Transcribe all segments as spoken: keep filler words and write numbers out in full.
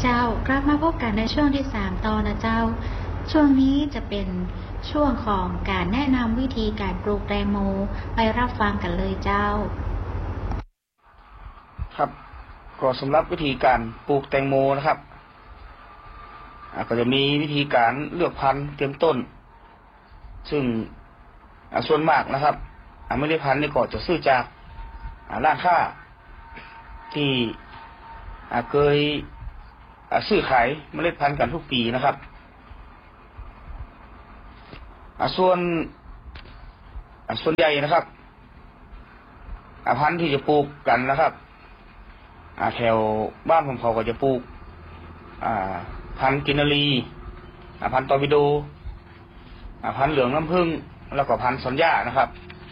เจ้ากลับมาพบกันในช่วงที่สามต่อนะเจ้าช่วงนี้จะเป็นช่วงของการแนะนำวิธีการปลูกแตงโมไปรับฟังกันเลยเจ้าครับก็สำหรับวิธีการปลูกแตงโมนะครับก็จะมีวิธีการเลือกพันธุ์เตรียมต้นซึ่งส่วนมากนะครับเมล็ดพันธุ์นี่ก็จะซื้อจากร้านค้าที่เคยซื้อขายเมล็ดพันธุ์กันทุกปีนะครับส่วนส่วนใหญ่นะครับพันธุ์ที่จะปลูกกันนะครับแถวบ้านผมเขาก็จะปลูกพันธุ์กินนารีพันธุ์ตอร์ปิโดพันธุ์เหลืองน้ำผึ้งแล้วก็พันธุ์สัญญานะครับ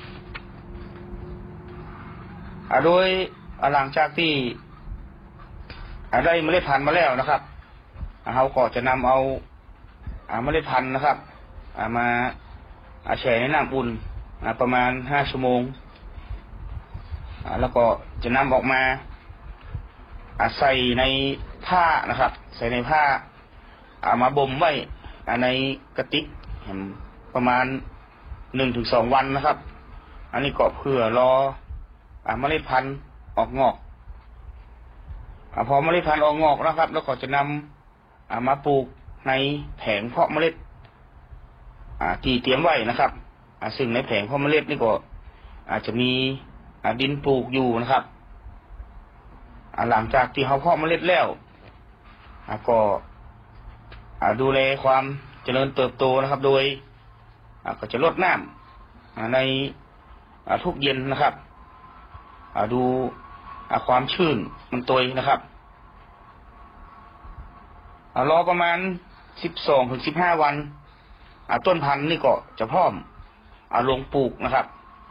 โดยหลังจากที่ได้เมล็ดพันธุ์มาแล้วนะครับเขาก็จะนำเอาเมล็ดพันธุ์นะครับมาแช่ในน้ำอุ่นประมาณห้าชั่วโมงแล้วก็จะนำออกมาใส่ในผ้านะครับใส่ในผ้ามาบ่มไว้ในกระติกประมาณหนึ่งถึงสองวันนะครับอันนี้ก็เพื่อรอเมล็ดพันธุ์ออกงอกพอเมล็ดพันธุ์ออกงอกนะครับแล้วก็จะนำมาปลูกในแผงเพาะเมล็ดที่เตรียมไว้นะครับซึ่งในแผงเพาะเมล็ดนี่ก็อาจจะมีดินปลูกอยู่นะครับหลังจากที่เขาเพาะเมล็ดแล้วก็ดูแลความเจริญเติบโตนะครับโดยก็จะรดน้ำในทุกเย็นนะครับดูความชื้นมันตัวนะครับรอประมาณสิบสองถึงสิบห้าวันต้นพันธุ์นี่ก็จะพร้อมลงปลูกนะครับ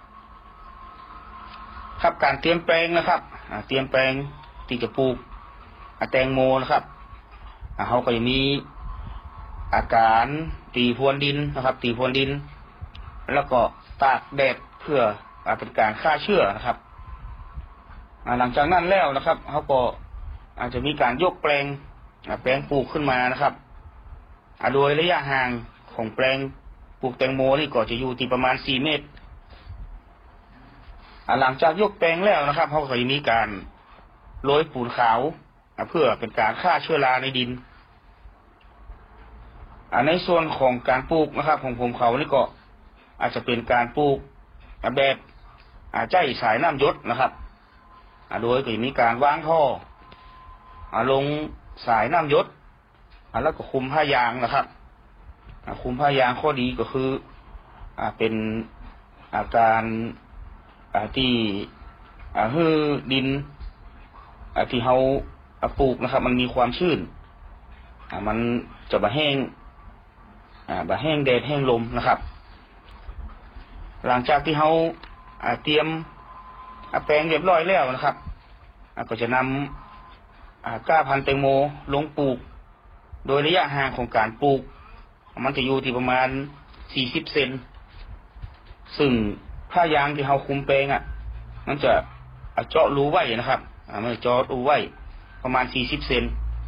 ครับการเตรียมแปลงนะครับเตรียมแปลงที่จะปลูกแตงโมนะครับเขาก็จะมีอาการตีพรวนดินนะครับตีพรวนดินแล้วก็ตากแดดเพื่อเป็นการฆ่าเชื้อนะครับหลังจากนั้นแล้วนะครับเขาก็อาจจะมีการยกแปลงแปลงปลูกขึ้นมานะครับโดยระยะห่างของแปลงปลูกแตงโมนี่ก็จะอยู่ที่ประมาณสี่เมตรหลังจากยกแปลงแล้วนะครับเขาก็จะมีการโรยปูนขาวเพื่อเป็นการฆ่าเชื้อราในดินในส่วนของการปลูกนะครับของผมเขานี่ก็อาจจะเป็นการปลูกแบบใจสายน้ำยศนะครับโดยก็จะมีการวางท่อลงสายน้ำยศแล้วก็คุมผ้ายางนะครับคุมผ้ายางข้อดีก็คือเป็นอาการที่ฮือดินที่เขาปลูกนะครับมันมีความชื้นมันจะบะแห้งบะแห้งแดดแห้งลมนะครับหลังจากที่เขาเตรียมแปลงเรียบร้อยแล้วนะครับก็จะนำก้าพันธุ์แตงโมลงปลูกโดยระยะห่างของการปลูกมันจะอยู่ที่ประมาณสี่สิบเซนซึ่งผ้ายางที่เขาคุมแปลงอ่ะมันจะเจาะรูไว้นะครับมันจะเจาะรูไว้ประมาณสี่สิบเซน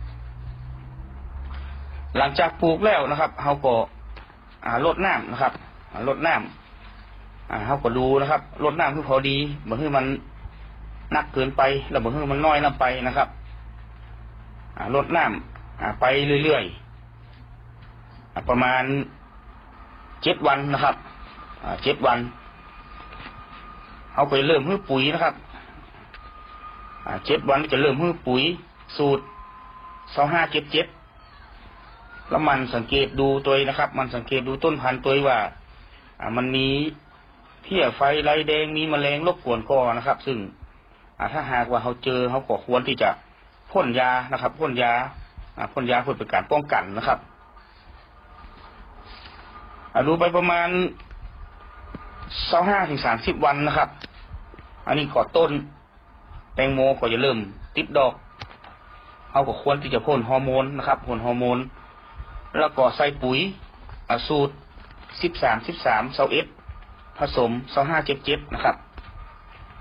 หลังจากปลูกแล้วนะครับเขาก็ลดน้ำนะครับลดน้ำเขาก็ดูนะครับลดน้ำคือพอดีบางทีมันหนักเกินไปแล้วบางทีมันน้อยน้ำไปนะครับลดน้ำไปเรื่อยๆประมาณเจ็ดวันนะครับเจ็ดวันเขาไปเริ่มฮื้อปุ๋ยนะครับเจ็ดวันจะเริ่มฮื้อปุ๋ยสูตรสองห้าเจ็ดเจ็ดแล้วมันสังเกตดูตัวนะครับมันสังเกตดูต้นพันธุ์ตัวว่ามันมีเพี้ยไฟลายแดงมีแมลงรบกวนก่อนะครับซึ่งถ้าหากว่าเขาเจอเขาก็ควรที่จะพ่นยานะครับพ่นยาพ่นยาเพื่อเป็นการป้องกันนะครับดูไปประมาณสองห้าถึงสามสิบวันนะครับอันนี้ก่อต้นแตงโมก็จะเริ่มติดดอกเขาก็ควรที่จะพ่นฮอร์โมนนะครับพ่นฮอร์โมนแล้วก็ใส่ปุ๋ยสูตรสิบสามสิบสามเซาเอสผสมสองห้าเจ็ดเจ็ดนะครับ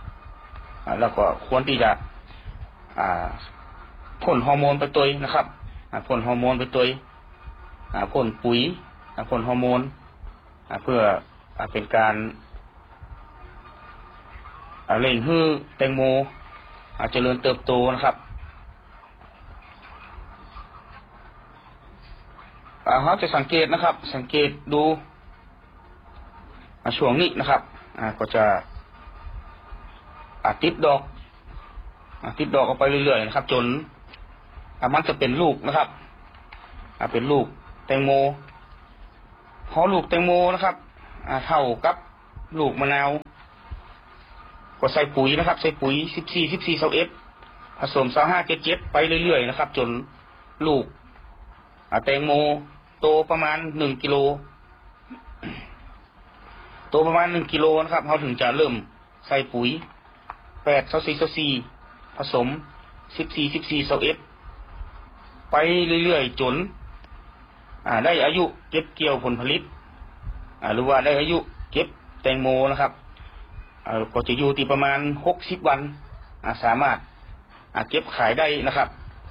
แล้วก็ควรที่จะพ่นฮอร์โมนไปตัวนะครับพ่นฮอร์โมนไปตัวพ่นปุ๋ยพ่นฮอร์โมนเพื่อเป็นการเร่งให้แตงโมเจริญเติบโตนะครับเราจะสังเกตนะครับสังเกตดูช่วงนี้นะครับก็จะติดดอกติดดอกออกไปเรื่อยๆนะครับจนมันจะเป็นลูกนะครับเป็นลูกแตงโมพอลูกแตงโมนะครับเท่ากับลูกมะนาวก็ใส่ปุ๋ยนะครับใส่ปุ๋ยสิบสี่ สิบสี่ สิบเอ็ดผสมยี่สิบห้า เจ็ดสิบเจ็ดไปเรื่อยๆนะครับจนลูกแตงโมโตประมาณหนึ่งกิโลโตประมาณหนึ่งกิโลนะครับเขาถึงจะเริ่มใส่ปุ๋ยแปด สิบสี่ สิบสี่ผสมสิบสี่ สิบสี่ สิบเอ็ดไปเรื่อยๆจนได้อายุเก็บเกี่ยวผลผลิตหรือว่าได้อายุเก็บแตงโมนะครับก็จะอยู่ที่ประมาณหกสิบวันสามารถเก็บขายได้นะครับ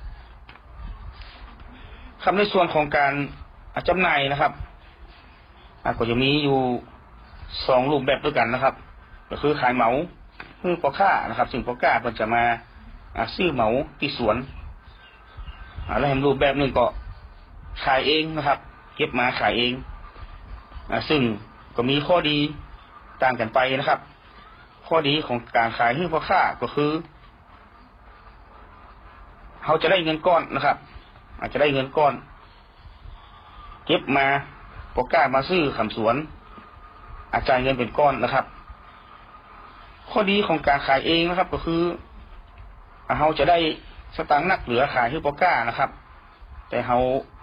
ครับในส่วนของการจำหน่ายนะครับก็จะมีอยู่สองรูปแบบด้วยกันนะครับก็คือขายเหมาคือพ่อค้านะครับซึ่งพ่อค้าเพิ่นจะมาซื้อเหมาที่สวนแล้วรูปแบบหนึ่งก็ขายเองนะครับเก็บมาขายเองซึ่งก็มีข้อดีต่างกันไปนะครับข้อดีของการขายให้พ่อค้าก็คือเขาจะได้เงินก้อนนะครับอาจจะได้เงินก้อนเก็บมาพ่อค้ามาซื้อขำสวนอาจจ่ายเงินเป็นก้อนนะครับข้อดีของการขายเองนะครับก็คือเขาจะได้สตางค์นักเหลือขายให้พ่อค้านะครับแต่เขา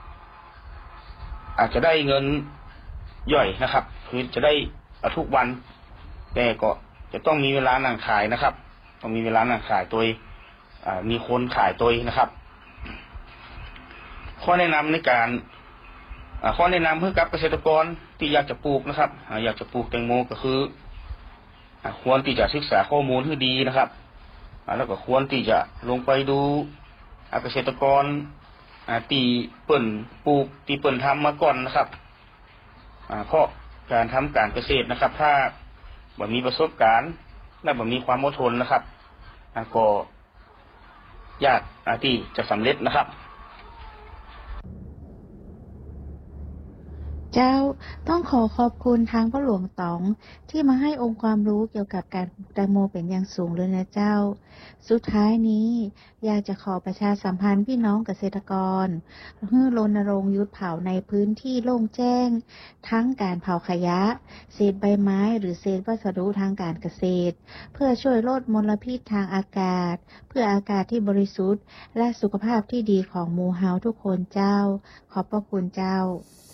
อาจจะได้เงินย่อยนะครับคือจะได้ทุกวันแต่ก็จะต้องมีเวลานั่งขายนะครับต้องมีเวลานั่งขายตัวมีคนขายตัวนะครับข้อแนะนำในการข้อแนะนำเพื่อกับเกษตรกรที่อยากจะปลูกนะครับอยากจะปลูกแตงโมก็คือควรที่จะศึกษาข้อมูลให้ดีนะครับแล้วก็ควรที่จะลงไปดูเกษตรกรตีเปิ่นปลูกตีเปิ่นทำมาก่อนนะครับเพราะการทำการเกษตรนะครับถ้าบ่มีประสบการณ์และบ่มีความอดทนนะครับก็ยากที่จะสำเร็จนะครับเจ้าต้องขอขอบคุณทางพ่อหลวงต๋องที่มาให้องค์ความรู้เกี่ยวกับการปลูกแตงโมเป็นอย่างสูงเลยนะเจ้าสุดท้ายนี้อยากจะขอประชาสัมพันธ์พี่น้องเกษตรกรให้รณรงค์หยุดเผาในพื้นที่โล่งแจ้งทั้งการเผาขยะเศษใบไม้หรือเศษวัสดุทางการเกษตรเพื่อช่วยลดมลพิษทางอากาศเพื่ออากาศที่บริสุทธิ์และสุขภาพที่ดีของหมู่เฮาทุกคนเจ้าขอบพระคุณเจ้า